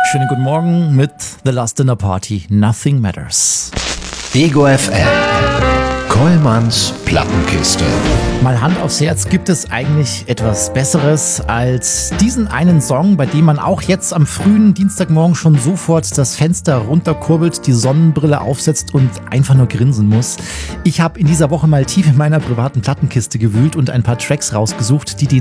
Schönen guten Morgen mit The Last Dinner Party. Nothing Matters. Ego FM. Kollmanns Plattenkiste. Mal Hand aufs Herz, gibt es eigentlich etwas Besseres als diesen einen Song, bei dem man auch jetzt am frühen Dienstagmorgen schon sofort das Fenster runterkurbelt, die Sonnenbrille aufsetzt und einfach nur grinsen muss? Ich habe in dieser Woche mal tief in meiner privaten Plattenkiste gewühlt und ein paar Tracks rausgesucht, die